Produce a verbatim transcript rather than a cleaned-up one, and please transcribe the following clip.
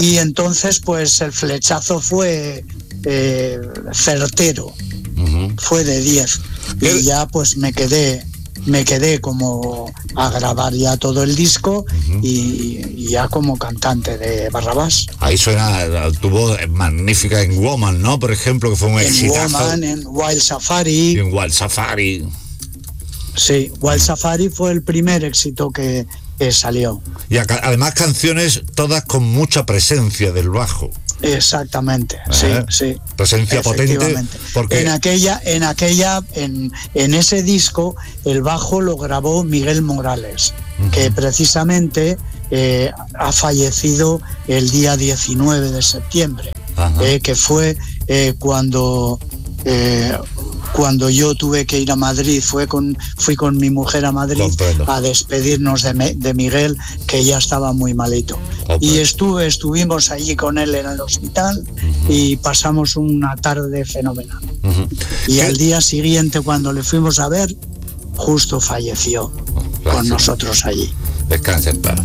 y entonces pues el flechazo fue eh, certero, uh-huh. fue de diez, y ya pues me quedé me quedé como a grabar ya todo el disco, uh-huh. y, y ya como cantante de Barrabás. Ahí suena tu voz magnífica en Woman, ¿no? Por ejemplo, que fue un en exitazo. Woman, en Wild Safari. Y en Wild Safari. Sí, Wild Safari fue el primer éxito que, que salió. Y acá, además canciones todas con mucha presencia del bajo. Exactamente, ¿Eh? sí, sí. Presencia potente. Porque en aquella, en aquella, en, en ese disco, el bajo lo grabó Miguel Morales, uh-huh. que precisamente eh, ha fallecido el día diecinueve de septiembre, uh-huh. eh, que fue eh, cuando eh, cuando yo tuve que ir a Madrid, fue con, fui con mi mujer a Madrid. Comprendo. A despedirnos de, de Miguel, que ya estaba muy malito. Comprendo. Y estuve, estuvimos allí con él en el hospital, uh-huh. y pasamos una tarde fenomenal. Uh-huh. Y ¿Qué? Al día siguiente, cuando le fuimos a ver, justo falleció. Gracias. Con nosotros allí. Descansa en paz.